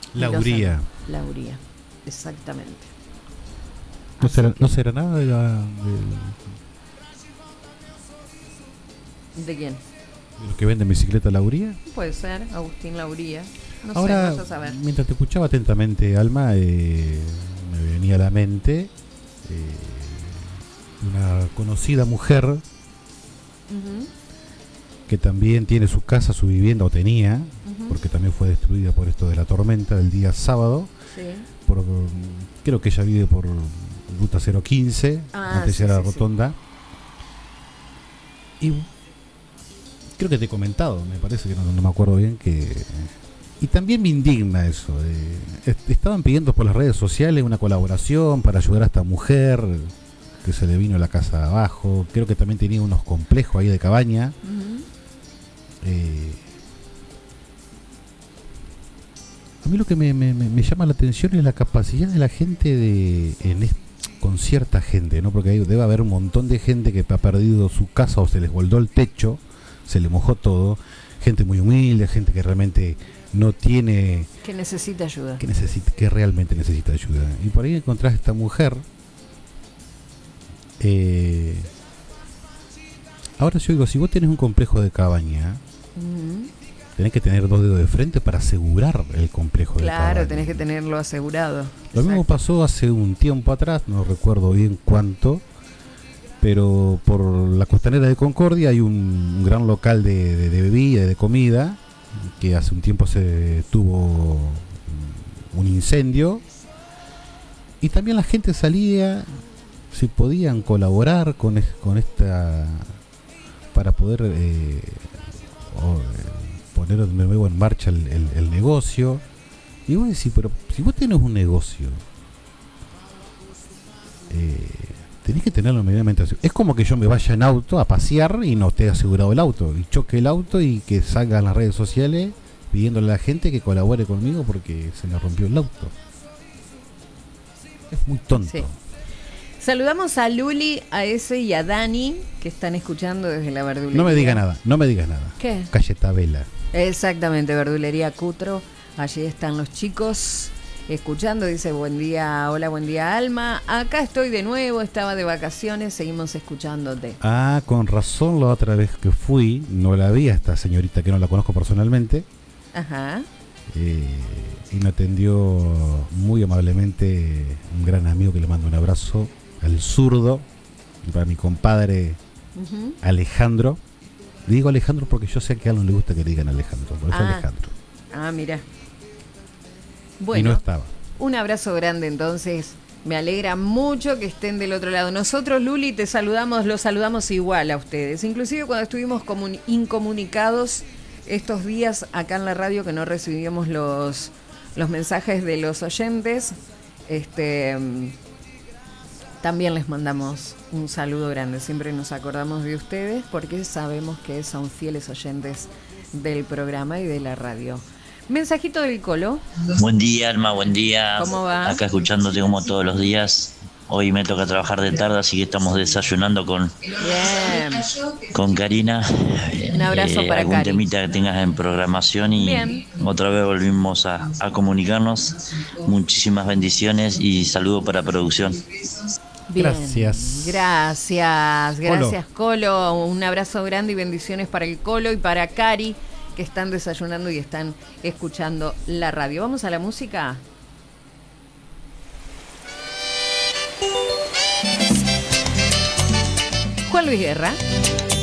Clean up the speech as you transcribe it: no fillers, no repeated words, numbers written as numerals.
Lauría. Lauría, exactamente. ¿No será nada de ¿De quién? los que venden bicicleta Lauría? Puede ser, Agustín Lauría. No Ahora, sé, vaya a saber. mientras te escuchaba atentamente, Alma, me venía a la mente una conocida mujer que también tiene su casa, su vivienda, o tenía, porque también fue destruida por esto de la tormenta del día sábado. Sí. Creo que ella vive por Ruta 015, antes era la rotonda. Y creo que te he comentado, me parece que no me acuerdo bien, y también me indigna eso. Estaban pidiendo por las redes sociales una colaboración para ayudar a esta mujer que se le vino la casa abajo. Creo que también tenía unos complejos ahí de cabaña. A mí lo que me llama la atención es la capacidad de la gente con cierta gente, ¿no? Porque ahí debe haber un montón de gente que ha perdido su casa o se les volvió el techo, se le mojó todo. Gente muy humilde, gente que realmente no tiene... Que necesita ayuda. Que realmente necesita ayuda. Y por ahí encontrás a esta mujer. Ahora yo digo, si vos tenés un complejo de cabaña, tenés que tener 2 dedos de frente para asegurar el complejo de cabaña. Claro, tenés que tenerlo asegurado. Lo mismo pasó hace un tiempo atrás, no recuerdo bien cuánto, pero por la costanera de Concordia hay un gran local de bebida y de comida que hace un tiempo se tuvo un incendio, y también la gente salía, si podían colaborar con esta, para poder poner de nuevo en marcha el negocio. Y vos decís, pero si vos tenés un negocio, tenés que tenerlo medianamente asegurado. Es como que yo me vaya en auto a pasear y no esté asegurado el auto, y choque el auto y que salga en las redes sociales pidiéndole a la gente que colabore conmigo porque se me rompió el auto. Es muy tonto. Sí. Saludamos a Luli, a ese y a Dani, que están escuchando desde la verdulería. No me digas nada. ¿Qué? Calle Tabela. Exactamente, verdulería Cutro. Allí están los chicos escuchando. Dice, buen día, hola, buen día, Alma. Acá estoy de nuevo, estaba de vacaciones, seguimos escuchándote. Ah, con razón, la otra vez que fui, no la vi a esta señorita que no la conozco personalmente. Ajá. Y me atendió muy amablemente un gran amigo que le mando un abrazo, al zurdo, y para mi compadre Alejandro. Le digo Alejandro porque yo sé que a Alan le gusta que le digan Alejandro, por eso Alejandro. Ah, mira. Bueno, y no estaba. Un abrazo grande entonces. Me alegra mucho que estén del otro lado. Nosotros, Luli, los saludamos igual a ustedes. Inclusive cuando estuvimos incomunicados estos días acá en la radio, que no recibíamos los mensajes de los oyentes, también les mandamos un saludo grande. Siempre nos acordamos de ustedes porque sabemos que son fieles oyentes del programa y de la radio. Mensajito del Colo. Buen día, Alma, buen día. ¿Cómo va? Acá escuchándote como todos los días. Hoy me toca trabajar de tarde, así que estamos desayunando con Karina. Un abrazo para algún Cari. temita que tengas en programación y Bien. Otra vez volvimos a comunicarnos. Muchísimas bendiciones y saludo para producción. Bien. Gracias. Gracias, Colo. Un abrazo grande y bendiciones para el Colo y para Cari, que están desayunando y están escuchando la radio. ¿Vamos a la música? Juan Luis Guerra.